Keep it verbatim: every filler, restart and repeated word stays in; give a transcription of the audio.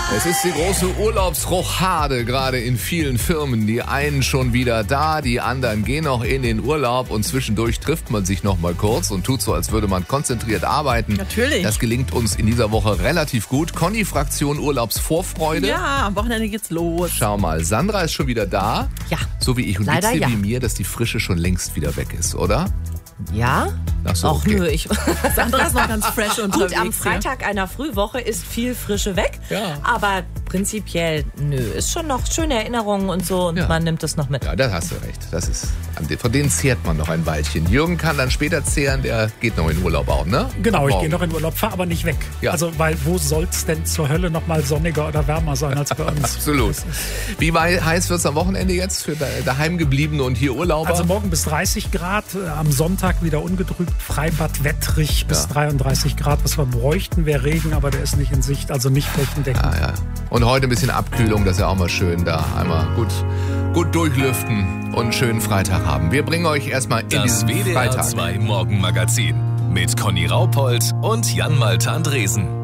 Es ist die große Urlaubsrochade gerade in vielen Firmen. Die einen schon wieder da, die anderen gehen noch in den Urlaub und zwischendurch trifft man sich noch mal kurz und tut so, als würde man konzentriert arbeiten. Natürlich. Das gelingt uns in dieser Woche relativ gut. Conny, Fraktion Urlaubsvorfreude. Ja, am Wochenende geht's los. Schau mal, Sandra ist schon wieder da. Ja. So wie ich. Und Leider geht's dir ja. wie mir, dass die Frische schon längst wieder weg ist, oder? Ja? Ach so, Ach okay. nö, ich... Sandra ist noch ganz fresh unterwegs. Gut, am Freitag einer Frühwoche ist viel Frische weg. Ja. Aber prinzipiell, nö, ist schon noch schöne Erinnerungen und so und Ja. man nimmt das noch mit. Ja, da hast du recht. Das ist, von denen zehrt man noch ein Weilchen. Jürgen kann dann später zehren, der geht noch in Urlaub auch, ne? Genau, ich Morgen. gehe noch in Urlaub, fahre aber nicht weg. Ja. Also, weil wo soll es denn zur Hölle noch mal sonniger oder wärmer sein als bei uns? Absolut. Wie wei- heiß wird es am Wochenende jetzt für da- daheimgebliebene und hier Urlauber? Also morgen bis dreißig Grad, äh, am Sonntag wieder ungetrübt, Freibad wettrig bis Ja. dreiunddreißig Grad. Was wir bräuchten, wäre Regen, aber der ist nicht in Sicht, also nicht flächendeckend. Ah, ja. Und heute ein bisschen Abkühlung, das ist ja auch mal schön, da einmal gut, gut durchlüften und einen schönen Freitag haben. Wir bringen euch erstmal in Das diesen W D R Freitag. zwei Morgenmagazin mit Conny Raupold und Jan Malte Andresen.